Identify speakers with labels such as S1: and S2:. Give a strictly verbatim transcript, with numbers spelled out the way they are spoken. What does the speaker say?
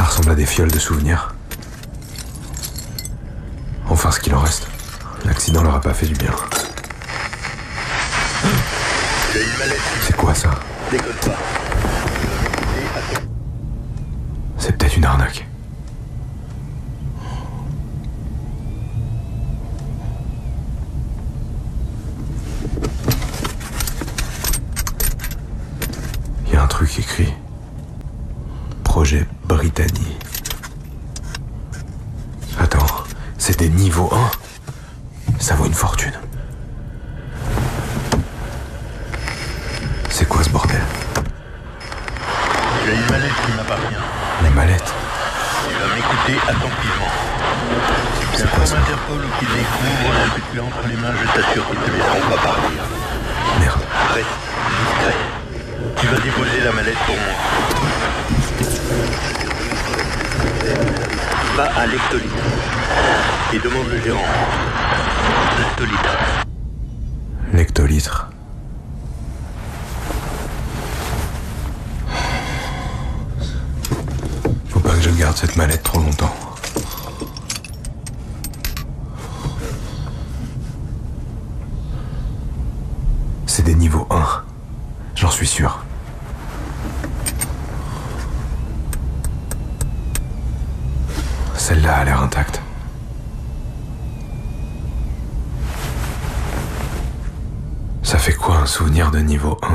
S1: Ça ressemble à des fioles de souvenirs. Enfin, ce qu'il en reste. L'accident leur a pas fait du bien.
S2: J'ai une mallette.
S1: C'est quoi ça?
S2: Déconne pas.
S1: C'est peut-être une arnaque. Il y a un truc écrit. Projet Brittany. Attends, c'est des niveaux un. Ça vaut une fortune. C'est quoi ce bordel?
S2: J'ai une mallette qui m'appartient.
S1: Les mallettes.
S2: Tu vas m'écouter attentivement. Si
S1: C'est quoi
S2: un
S1: ça?
S2: Interpol ou qu'ils découvrent ce que tu as entre les mains, je t'assure qu'ils ne te laisseront pas partir.
S1: Merde.
S2: Arrête, discret. Tu vas déposer la mallette pour moi. Va à l'hectolitre et demande le gérant. L'hectolitre.
S1: L'hectolitre. Faut pas que je garde cette mallette trop longtemps. C'est des niveaux un. J'en suis sûr. Celle-là a l'air intacte. Ça fait quoi un souvenir de niveau un?